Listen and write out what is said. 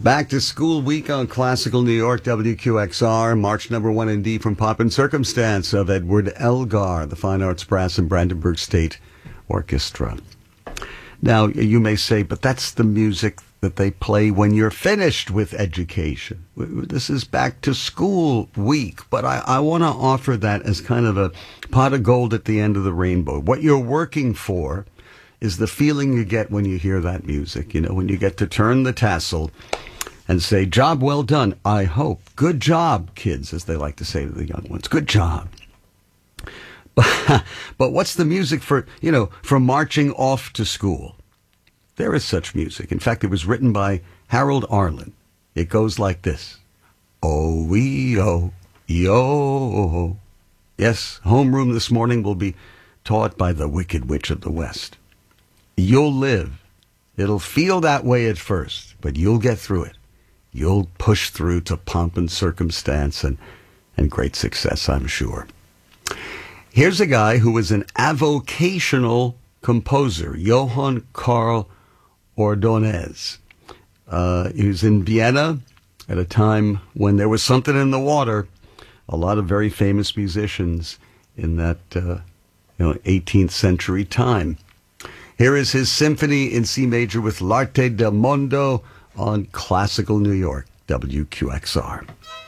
Back to school week on Classical New York, WQXR, March number 1 in D from Pomp and Circumstance of Edward Elgar, the Fine Arts Brass and Brandenburg State Orchestra. Now, you may say, but that's the music that they play when you're finished with education. This is back to school week, but I want to offer that as kind of a pot of gold at the end of the rainbow. What you're working for is the feeling you get when you hear that music, when you get to turn the tassel and say, job well done, I hope. Good job, kids, as they like to say to the young ones. Good job. But what's the music for marching off to school? There is such music. In fact, it was written by Harold Arlen. It goes like this. O-wee-o-yo. Yes, homeroom this morning will be taught by the Wicked Witch of the West. You'll live. It'll feel that way at first, but you'll get through it. You'll push through to pomp and circumstance and great success, I'm sure. Here's a guy who was an avocational composer, Johann Karl Ordonez. He was in Vienna at a time when there was something in the water. A lot of very famous musicians in that 18th century time. Here is his symphony in C major with L'Arte del Mondo on Classical New York, WQXR.